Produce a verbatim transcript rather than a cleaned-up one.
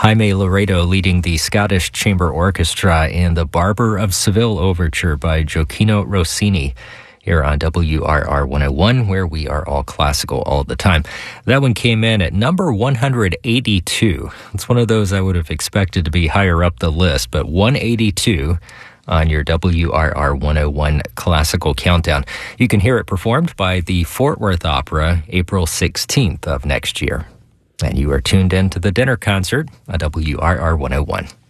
Jaime Laredo leading the Scottish Chamber Orchestra in the Barber of Seville Overture by Gioacchino Rossini here on W R R one oh one, where we are all classical all the time. That one came in at number one hundred eighty-two. It's one of those I would have expected to be higher up the list, but one eighty-two on your W R R one oh one Classical Countdown. You can hear it performed by the Fort Worth Opera April sixteenth of next year. And you are tuned in to the dinner concert on W R R one oh one.